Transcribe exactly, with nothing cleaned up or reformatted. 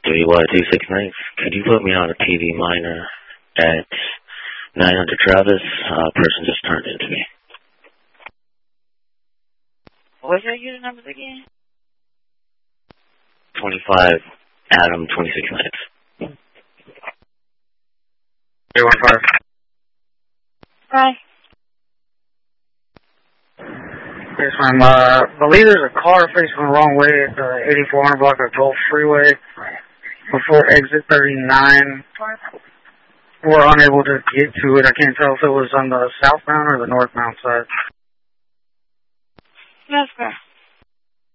three Y two six nine. Could you put me on a P V minor at nine hundred Travis? Uh, person just turned into me. What's your unit numbers again? twenty-five Adam twenty-six minutes. three one five. Hi. Yes, ma'am. Uh, I believe there's a car facing the wrong way at the eighty-four hundred block of Gulf Freeway before exit thirty-nine. We're unable to get to it. I can't tell if it was on the southbound or the northbound side. Yes, sir.